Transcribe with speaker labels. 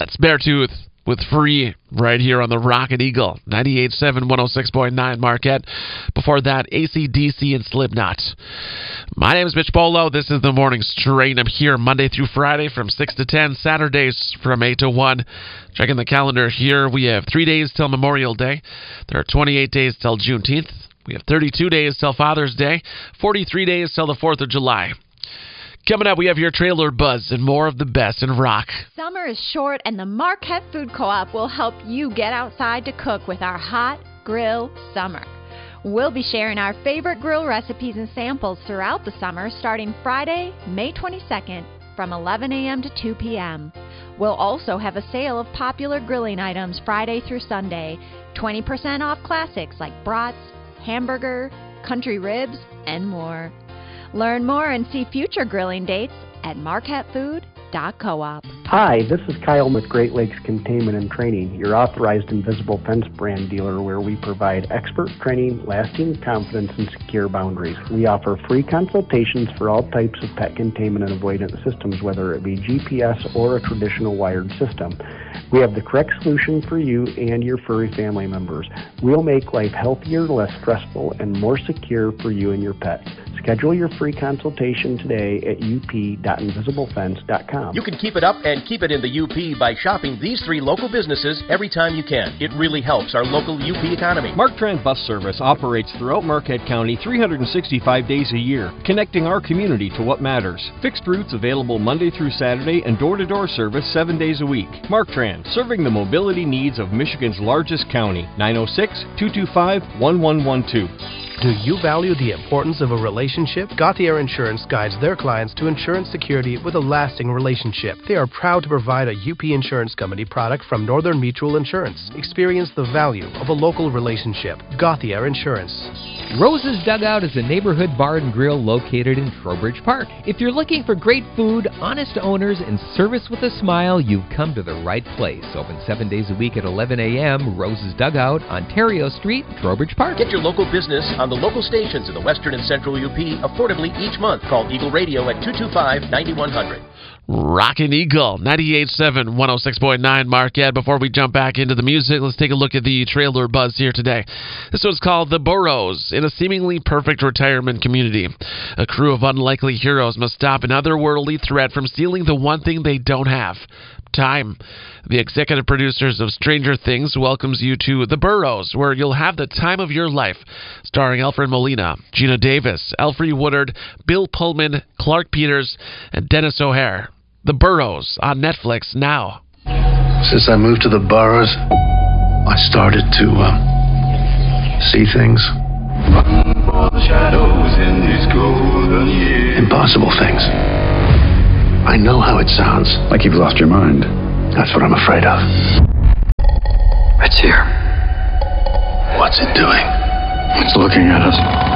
Speaker 1: That's Beartooth with Free right here on the Rocket Eagle, 98.7, 106.9 Marquette. Before that, AC/DC and Slipknot. My name is Mitch Bolo. This is the Morning Strain. I'm here Monday through Friday from 6 to 10, Saturdays from 8 to 1. Checking the calendar here, we have 3 days till Memorial Day. There are 28 days till Juneteenth. We have 32 days till Father's Day, 43 days till the 4th of July. Coming up, we have your Trailer Buzz and more of the best in rock.
Speaker 2: Summer is short, and the Marquette Food Co-op will help you get outside to cook with our Hot Grill Summer. We'll be sharing our favorite grill recipes and samples throughout the summer, starting Friday, May 22nd, from 11 a.m. to 2 p.m. We'll also have a sale of popular grilling items Friday through Sunday, 20% off classics like brats, hamburger, country ribs, and more. Learn more and see future grilling dates at marquettefood.coop.
Speaker 3: Hi, this is Kyle with Great Lakes Containment and Training, your authorized Invisible Fence brand dealer, where we provide expert training, lasting confidence, and secure boundaries. We offer free consultations for all types of pet containment and avoidance systems, whether it be GPS or a traditional wired system. We have the correct solution for you and your furry family members. We'll make life healthier, less stressful, and more secure for you and your pets. Schedule your free consultation today at up.invisiblefence.com.
Speaker 4: You can keep it up and keep it in the UP by shopping these 3 local businesses every time you can. It really helps our local UP economy.
Speaker 5: MarkTran Bus Service operates throughout Marquette County 365 days a year, connecting our community to what matters. Fixed routes available Monday through Saturday and door-to-door service 7 days a week. MarkTran, serving the mobility needs of Michigan's largest county, 906-225-1112.
Speaker 6: Do you value the importance of a relationship? Gauthier Insurance guides their clients to insurance security with a lasting relationship. They are proud to provide a UP Insurance Company product from Northern Mutual Insurance. Experience the value of a local relationship. Gauthier Insurance.
Speaker 7: Rose's Dugout is a neighborhood bar and grill located in Trowbridge Park. If you're looking for great food, honest owners, and service with a smile, you've come to the right place. Open 7 days a week at 11 a.m. Rose's Dugout, Ontario Street, Trowbridge Park.
Speaker 4: Get your local business on the local stations in the Western and Central UP affordably each month. Call Eagle Radio at 225-9100.
Speaker 1: Rockin' Eagle, 98.7, 106.9 Marquette. Before we jump back into the music, let's take a look at the Trailer Buzz here today. This one's called The Burrows. In a seemingly perfect retirement community, a crew of unlikely heroes must stop an otherworldly threat from stealing the one thing they don't have: time. The executive producers of Stranger Things welcomes you to The Burrows, where you'll have the time of your life. Starring Alfred Molina, Gina Davis, Alfre Woodard, Bill Pullman, Clark Peters, and Dennis O'Hare. The Burrows on Netflix now.
Speaker 8: Since I moved to the Burrows, I started to see things. Impossible things. I know how it sounds.
Speaker 9: Like you've lost your mind.
Speaker 8: That's what I'm afraid of.
Speaker 9: It's here.
Speaker 8: What's it doing?
Speaker 9: It's looking at us.